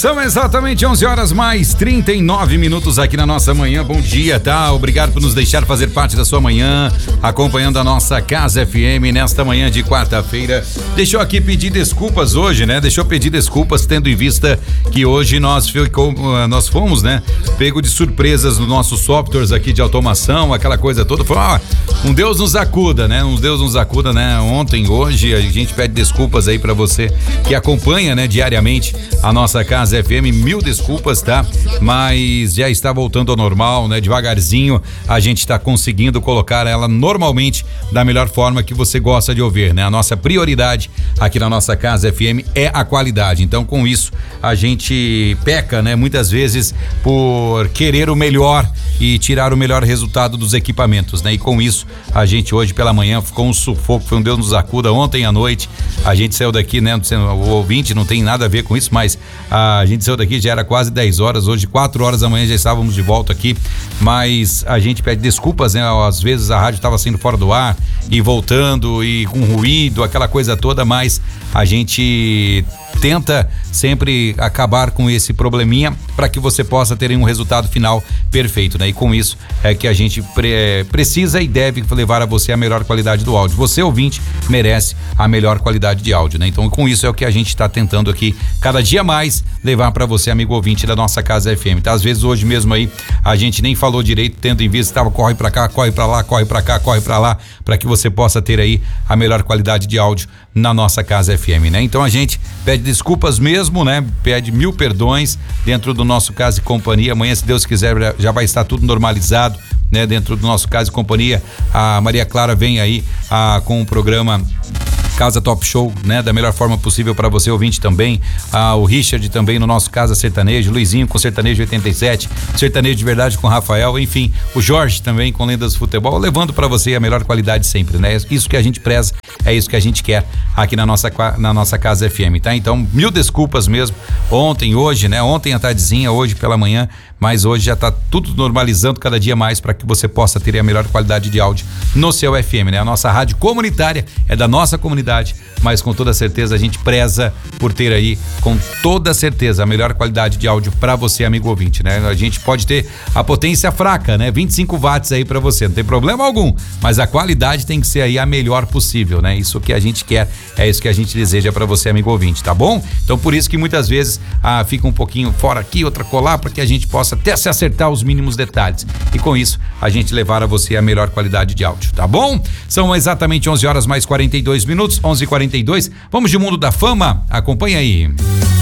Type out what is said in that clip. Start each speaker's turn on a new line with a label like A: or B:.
A: São exatamente 11 horas mais 39 minutos aqui na nossa manhã. Bom dia, tá? Obrigado por nos deixar fazer parte da sua manhã, acompanhando a nossa Casa FM nesta manhã de quarta-feira. Deixa eu aqui pedir desculpas hoje, né? Deixa eu pedir desculpas tendo em vista que hoje nós fomos, né? Pego de surpresas nos nossos softwares aqui de automação, aquela coisa toda. Foi, um Deus nos acuda, né? Ontem, hoje, a gente pede desculpas aí pra você que acompanha, né? Diariamente a nossa Casa FM, mil desculpas, tá? Mas já está voltando ao normal, né? Devagarzinho a gente está conseguindo colocar ela normalmente da melhor forma que você gosta de ouvir, né? A nossa prioridade aqui na nossa Casa FM é a qualidade. Então, com isso, a gente peca, né? Muitas vezes por querer o melhor e tirar o melhor resultado dos equipamentos, né? E com isso, a gente hoje pela manhã ficou um sufoco, foi um Deus nos acuda. Ontem à noite, a gente saiu daqui, né? O ouvinte não tem nada a ver com isso, mas a gente saiu daqui, já era quase 10 horas, hoje 4 horas da manhã já estávamos de volta aqui, mas a gente pede desculpas, né? Às vezes a rádio estava saindo fora do ar e voltando e com ruído, aquela coisa toda, mas a gente tenta sempre acabar com esse probleminha para que você possa ter um resultado final perfeito, né? E com isso é que a gente precisa e deve levar a você a melhor qualidade do áudio. Você, ouvinte, merece a melhor qualidade de áudio, né? Então, com isso é o que a gente está tentando aqui, cada dia mais, levar para você, amigo ouvinte da nossa Casa FM, tá? Às vezes hoje mesmo aí, a gente nem falou direito, tendo em vista, corre para cá, corre para lá, corre para cá, corre para lá, para que você possa ter aí a melhor qualidade de áudio na nossa Casa FM, né? Então a gente pede desculpas mesmo, né? Pede mil perdões dentro do nosso Casa e Companhia. Amanhã, se Deus quiser, já vai estar tudo normalizado, né? Dentro do nosso Casa e Companhia. A Maria Clara vem aí com o programa Casa Top Show, né? Da melhor forma possível para você, ouvinte, também. O Richard também no nosso Casa Sertanejo, Luizinho com Sertanejo 87, Sertanejo de Verdade com Rafael, enfim, o Jorge também com Lendas do Futebol, levando para você a melhor qualidade sempre, né? Isso que a gente preza, é isso que a gente quer aqui na nossa Casa FM, tá? Então, mil desculpas mesmo, ontem, hoje, né? Ontem à tardezinha, hoje pela manhã, mas hoje já tá tudo normalizando cada dia mais para que você possa ter a melhor qualidade de áudio no seu FM, né? A nossa rádio comunitária é da nossa comunidade, mas com toda certeza a gente preza por ter aí, com toda certeza, a melhor qualidade de áudio para você, amigo ouvinte, né? A gente pode ter a potência fraca, né? 25 watts aí para você, não tem problema algum, mas a qualidade tem que ser aí a melhor possível, né? Isso que a gente quer, é isso que a gente deseja para você, amigo ouvinte, tá bom? Então, por isso que muitas vezes fica um pouquinho fora aqui, outra colar, para que a gente possa até se acertar os mínimos detalhes e com isso a gente levar a você a melhor qualidade de áudio, tá bom? São exatamente 11 horas mais 42 minutos, 11:42. Vamos de Mundo da Fama, acompanha aí.